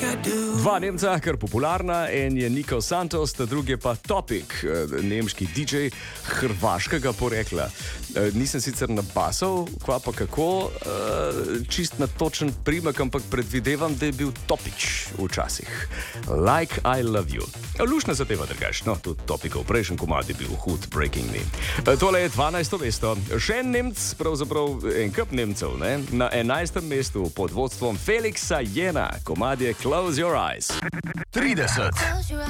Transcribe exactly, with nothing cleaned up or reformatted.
Dva Nemca, kar popularna, en je Niko Santos, ta drugi je pa Topic, nemški D J hrvaškega porekla. Nisem sicer nabasal, kva pa kako, čist na točen primek, ampak predvidevam, da je bil Topič včasih. Like I love you. Lušna zadeva drugač, no, tudi Topicov prejšnji komad je bil hud, breaking me. Tole je dvanajsto mesto. Še en Nemc, pravzaprav en kup Nemcev, ne? Na enajstem mestu pod vodstvom Felixa Jena, komad je Close Your Eyes. trideset.